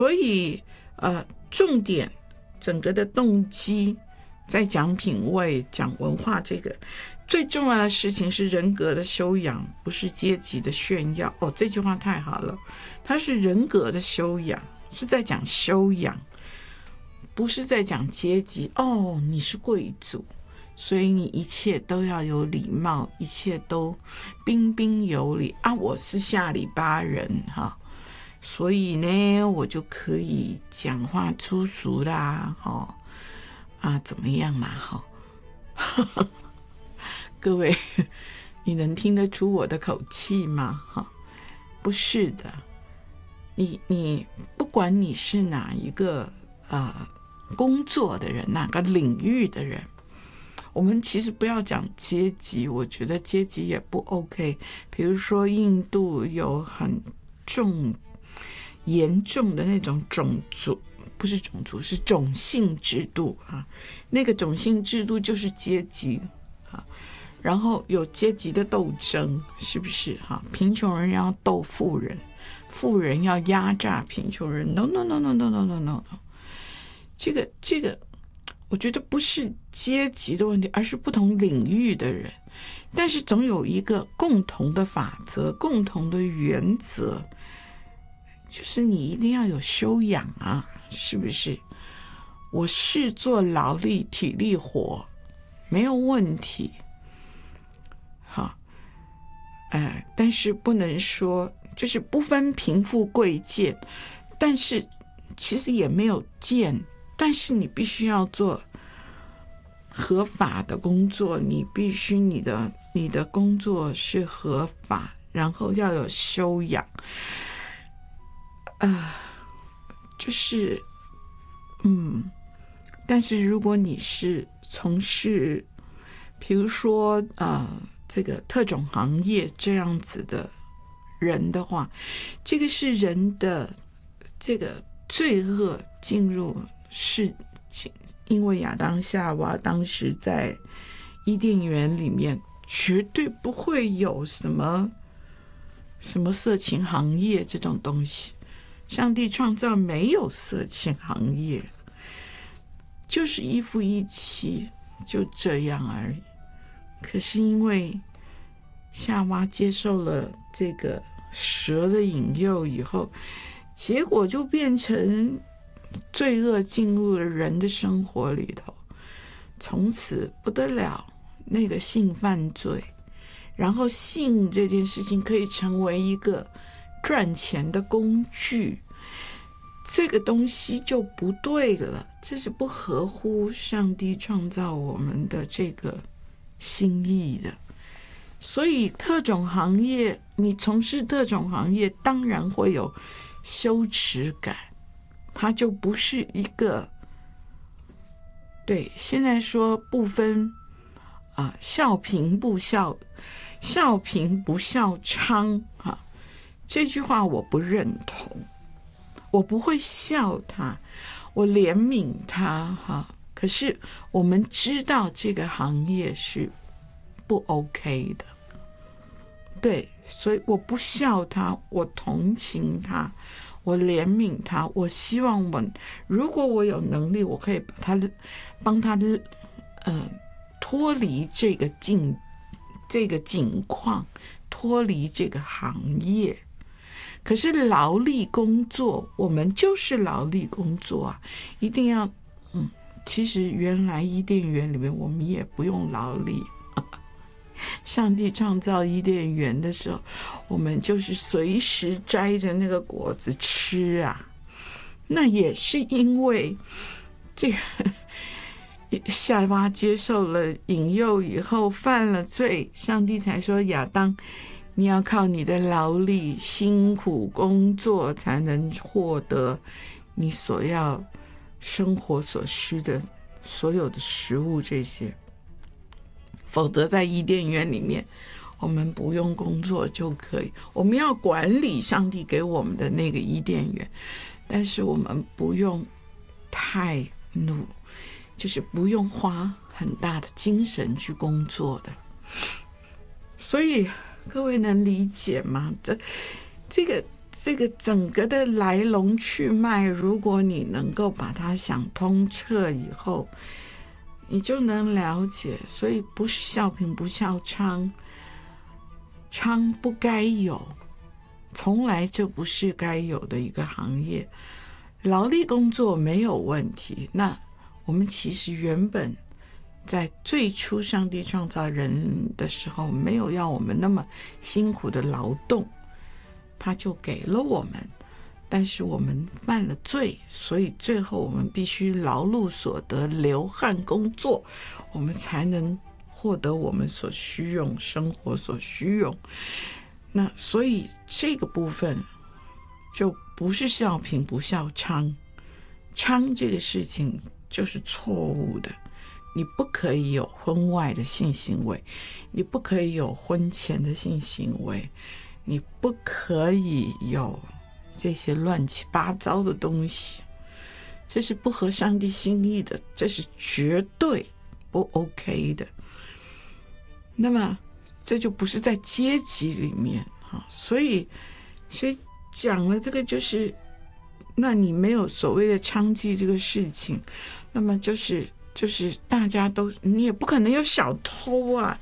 所以重点整个的动机在讲品味讲文化，这个最重要的事情是人格的修养，不是阶级的炫耀。这句话太好了，它是人格的修养，是在讲修养，不是在讲阶级。你是贵族，所以你一切都要有礼貌，一切都彬彬有礼啊！我是下里巴人哈，所以呢，我就可以讲话粗俗啦，怎么样啦，各位，你能听得出我的口气吗？不是的，你不管你是哪一个工作的人，哪个领域的人，我们其实不要讲阶级，我觉得阶级也不 OK。比如说印度有很严重的那种种族，不是种族，是种姓制度那个种姓制度就是阶级然后有阶级的斗争，是不是贫穷人要斗富人，富人要压榨贫穷人。 No， 这个我觉得不是阶级的问题，而是不同领域的人，但是总有一个共同的法则，共同的原则，就是你一定要有修养是不是？我是做劳力体力活没有问题但是不能说就是不分贫富贵贱，但是其实也没有贱，但是你必须要做合法的工作，你必须你的工作是合法，然后要有修养就是但是如果你是从事比如说这个特种行业这样子的人的话，这个是人的这个罪恶进入世界，因为亚当夏娃当时在伊甸园里面绝对不会有什么色情行业这种东西，上帝创造没有色情行业，就是一夫一妻，就这样而已。可是因为夏娃接受了这个蛇的引诱以后，结果就变成罪恶进入了人的生活里头，从此不得了，那个性犯罪，然后性这件事情可以成为一个赚钱的工具，这个东西就不对了，这是不合乎上帝创造我们的这个心意的。所以特种行业，你从事特种行业当然会有羞耻感，它就不是一个对，现在说不分笑贫不笑娼这句话我不认同，我不会笑他，我怜悯他可是我们知道这个行业是不 OK 的，对，所以我不笑他，我同情他，我怜悯他，我希望如果我有能力，我可以帮他脱离这个境况，脱离这个行业。可是劳力工作，我们就是劳力工作一定要其实原来伊甸园里面我们也不用劳力，上帝创造伊甸园的时候，我们就是随时摘着那个果子吃那也是因为这个夏娃接受了引诱以后犯了罪，上帝才说亚当，你要靠你的劳力辛苦工作才能获得你所要生活所需的所有的食物，这些否则在伊甸园里面我们不用工作就可以，我们要管理上帝给我们的那个伊甸园，但是我们不用太就是不用花很大的精神去工作的。所以各位能理解吗？这个这个整个的来龙去脉，如果你能够把它想通彻以后，你就能了解。所以不是笑贫不笑娼，娼不该有，从来就不是该有的一个行业。劳力工作没有问题，那我们其实原本在最初上帝创造人的时候，没有要我们那么辛苦的劳动，他就给了我们。但是我们犯了罪，所以最后我们必须劳碌所得，流汗工作，我们才能获得我们所需用，生活所需用。那所以这个部分就不是笑贫不笑娼，娼这个事情就是错误的。你不可以有婚外的性行为，你不可以有婚前的性行为，你不可以有这些乱七八糟的东西，这是不合上帝心意的，这是绝对不 OK 的。那么这就不是在阶级里面，所以讲了这个，就是那你没有所谓的娼妓这个事情，那么就是大家都，你也不可能有小偷啊，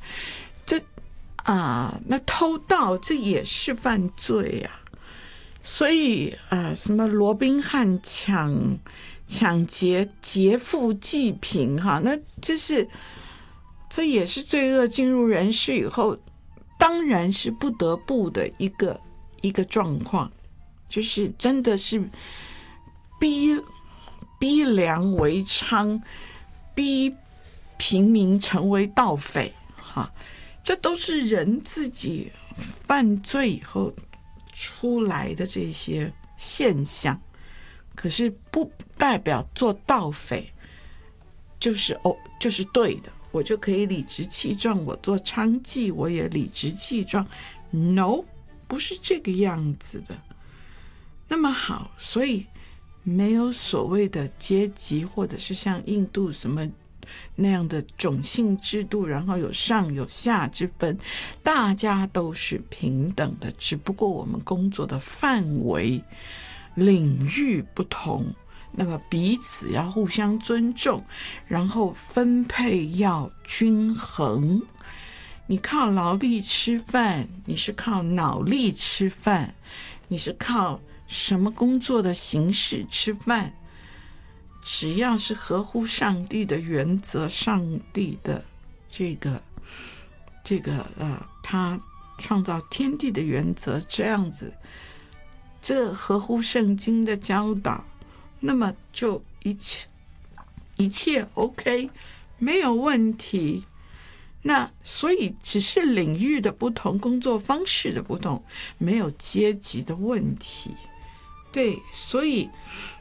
那偷盗这也是犯罪啊。所以什么罗宾汉抢劫劫富济贫那这也是罪恶进入人世以后，当然是不得不的一个状况，就是真的是逼良为娼，逼平民成为盗匪这都是人自己犯罪以后出来的这些现象。可是不代表做盗匪就是对的，我就可以理直气壮，我做娼妓我也理直气壮。 No， 不是这个样子的。那么好，所以没有所谓的阶级，或者是像印度什么那样的种姓制度，然后有上有下之分，大家都是平等的，只不过我们工作的范围领域不同，那么彼此要互相尊重，然后分配要均衡。你靠劳力吃饭，你是靠脑力吃饭，你是靠什么工作的形式吃饭，只要是合乎上帝的原则，上帝的他创造天地的原则，这样子，这合乎圣经的教导，那么就一切 OK， 没有问题。那所以只是领域的不同，工作方式的不同，没有阶级的问题。对，所以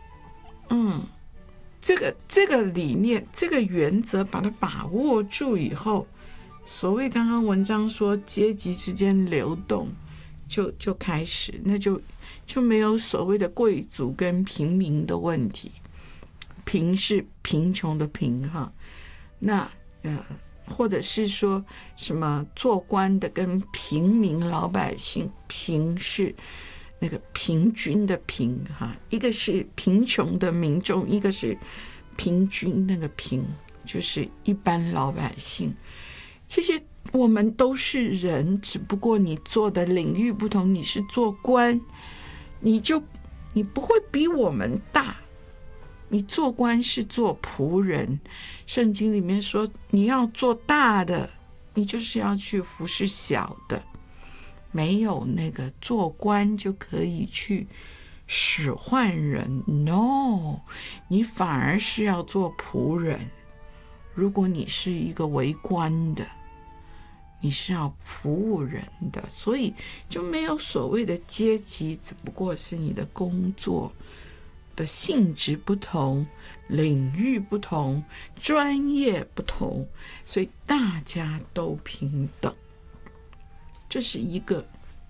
这个理念，这个原则把它把握住以后，所谓刚刚文章说阶级之间流动就开始，那就没有所谓的贵族跟平民的问题。贫是贫穷的贫那或者是说什么做官的跟平民老百姓，贫是那个平均的平一个是贫穷的民众，一个是平均那个平，就是一般老百姓。这些我们都是人，只不过你做的领域不同，你是做官，你不会比我们大。你做官是做仆人，圣经里面说你要做大的，你就是要去服侍小的，没有那个做官就可以去使唤人。 No， 你反而是要做仆人。如果你是一个为官的，你是要服务人的，所以就没有所谓的阶级，只不过是你的工作的性质不同，领域不同，专业不同，所以大家都平等。这是一个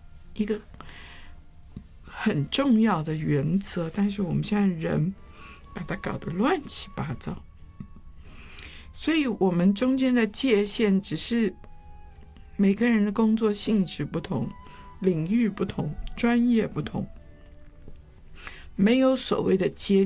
很重要的原则，但是我们现在人把它搞得乱七八糟，所以我们中间的界限只是每个人的工作性质不同，领域不同，专业不同， 没有所谓的阶